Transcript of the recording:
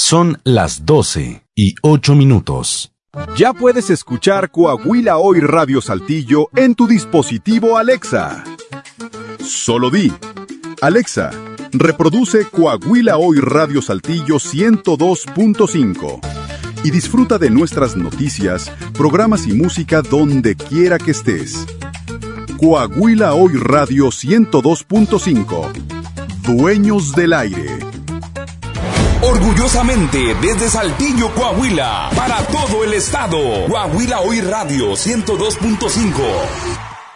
Son las 12:08. Ya puedes escuchar Coahuila Hoy Radio Saltillo en tu dispositivo Alexa. Solo di: Alexa, reproduce Coahuila Hoy Radio Saltillo 102.5 y disfruta de nuestras noticias, programas y música donde quiera que estés. Coahuila Hoy Radio 102.5. Dueños del aire. Orgullosamente desde Saltillo, Coahuila, para todo el estado. Coahuila Hoy Radio 102.5.